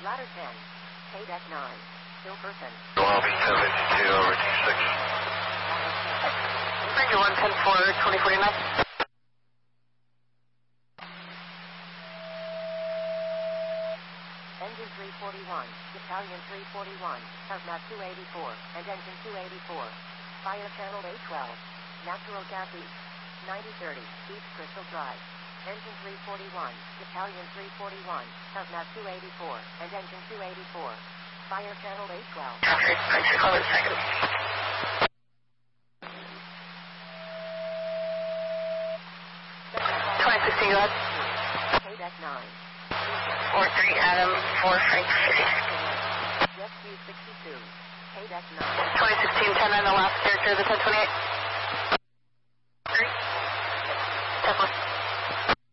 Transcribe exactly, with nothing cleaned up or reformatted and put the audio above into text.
Ladder ten. K deck nine. Still person. Lobby ten fifty-two over T six. Ranger one ten four, twenty forty-nine. Engine three forty-one, Battalion three forty-one, Hazmat two eighty-four, and Engine two eighty-four. Fire Channel eight twelve. Natural gas east. ninety thirty, East Crystal Drive. Engine three forty-one, Battalion three forty-one, Hazmat two eighty-four, and Engine two eighty-four. Fire Channel eight twelve. Copy. Thanks for calling second. twenty sixteen, go ahead. K deck nine. four three Adam, four Frank City. Jet Q sixty-two. K deck nine. twenty sixteen, ten nine, the last character of the ten twenty-eight.